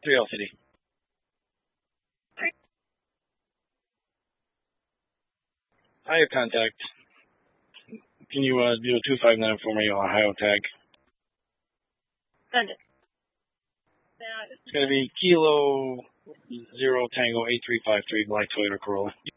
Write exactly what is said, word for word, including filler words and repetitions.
three L C D. Ohio contact. Can you uh, do a two five nine for me, Ohio tag? Send it. It's going to be Kilo Zero Tango eight three five three Black Toyota Corolla.